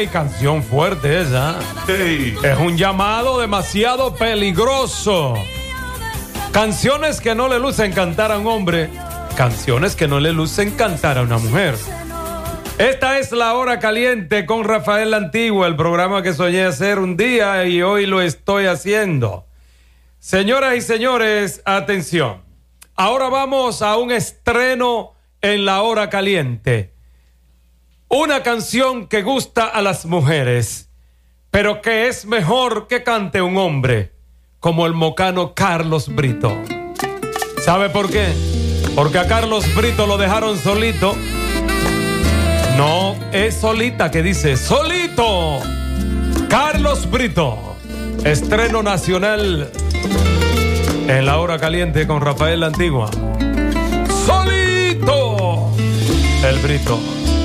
¡Ey! Canción fuerte esa. Hey. Es un llamado demasiado peligroso. Canciones que no le lucen cantar a un hombre. Canciones que no le lucen cantar a una mujer. Esta es La Hora Caliente con Rafael La Antigua, el programa que soñé hacer un día y hoy lo estoy haciendo. Señoras y señores, atención. Ahora vamos a un estreno en La Hora Caliente. Una canción que gusta a las mujeres, pero que es mejor que cante un hombre, como el mocano Carlos Brito. ¿Sabe por qué? Porque a Carlos Brito lo dejaron solito. No, es solita que dice solito. Carlos Brito. Estreno nacional en La Hora Caliente con Rafael La Antigua. Solito. El Brito.